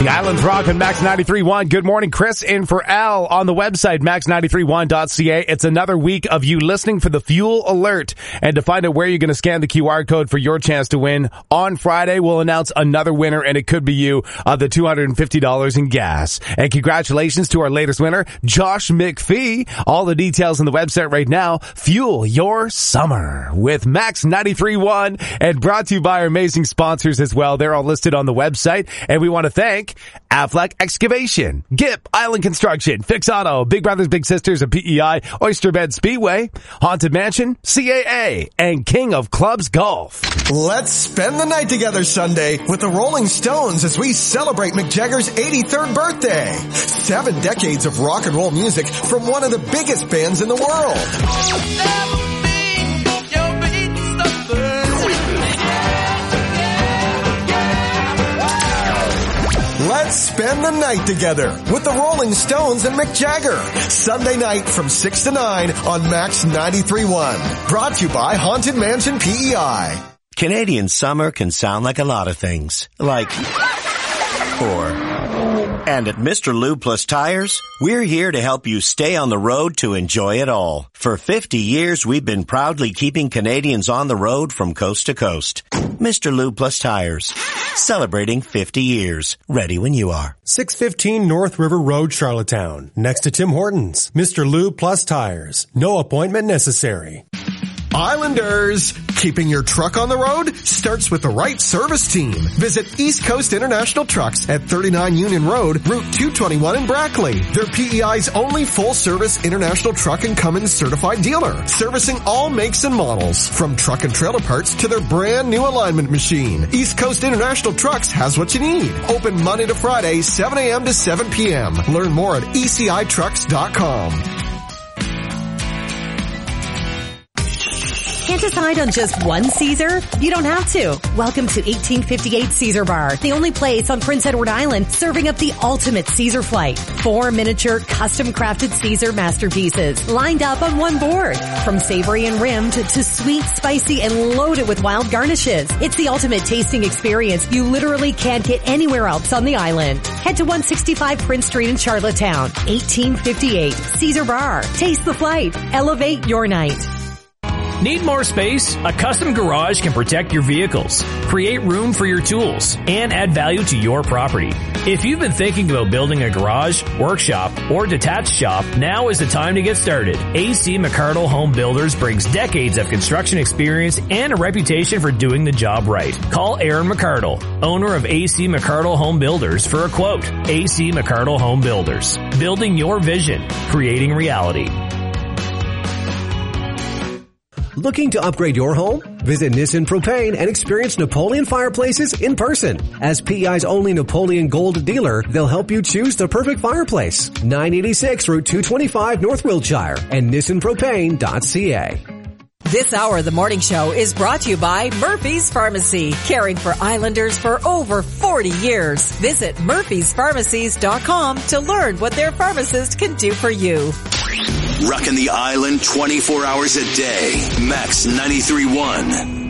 The Island's Rock on Max 93.1. Good morning, Chris in for Al on the website, max931.ca. It's another week of you listening for the fuel alert. And to find out where you're going to scan the QR code for your chance to win, on Friday, we'll announce another winner, and it could be you, of the $250 in gas. And congratulations to our latest winner, Josh McPhee. All the details on the website right now. Fuel your summer with Max 93.1, and brought to you by our amazing sponsors as well. They're all listed on the website, and we want to thank Aflac Excavation, GIP Island Construction, Fix Auto, Big Brothers Big Sisters of PEI, Oyster Bed Speedway, Haunted Mansion, CAA, and King of Clubs Golf. Let's spend the night together Sunday with the Rolling Stones as we celebrate Mick Jagger's 83rd birthday. 7 decades of rock and roll music from one of the biggest bands in the world. Let's spend the night together with the Rolling Stones and Mick Jagger. Sunday night from 6 to 9 on Max 93.1. Brought to you by Haunted Mansion PEI. Canadian summer can sound like a lot of things. And at Mr. Lube Plus Tires, we're here to help you stay on the road to enjoy it all. For 50 years, we've been proudly keeping Canadians on the road from coast to coast. Mr. Lube Plus Tires, celebrating 50 years. Ready when you are. 615 North River Road, Charlottetown. Next to Tim Hortons. Mr. Lube Plus Tires. No appointment necessary. Islanders, keeping your truck on the road starts with the right service team. Visit East Coast International Trucks at 39 Union Road, Route 221 in Brackley. They're PEI's only full-service international truck and Cummins certified dealer, servicing all makes and models, from truck and trailer parts to their brand new alignment machine. East Coast International Trucks has what you need. Open Monday to Friday, 7 a.m. to 7 p.m. Learn more at ECITrucks.com. Can't decide on just one Caesar? You don't have to. Welcome to 1858 Caesar Bar, the only place on Prince Edward Island serving up the ultimate Caesar flight. 4 miniature, custom-crafted Caesar masterpieces lined up on one board. From savory and rimmed to sweet, spicy, and loaded with wild garnishes. It's the ultimate tasting experience you literally can't get anywhere else on the island. Head to 165 Prince Street in Charlottetown. 1858 Caesar Bar. Taste the flight. Elevate your night. Need more space? A custom garage can protect your vehicles, create room for your tools, and add value to your property. If you've been thinking about building a garage, workshop, or detached shop, now is the time to get started. AC McArdle Home Builders brings decades of construction experience and a reputation for doing the job right. Call Aaron McArdle, owner of AC McArdle Home Builders, for a quote. AC McArdle Home Builders. Building your vision. Creating reality. Looking to upgrade your home? Visit Nissan Propane and experience Napoleon fireplaces in person. As PEI's only Napoleon Gold dealer, they'll help you choose the perfect fireplace. 986 Route 225 North Wiltshire and nissanpropane.ca. This hour of the morning show is brought to you by Murphy's Pharmacy, caring for Islanders for over 40 years. Visit murphyspharmacies.com to learn what their pharmacist can do for you. Rocking the island 24 hours a day. Max 93.1.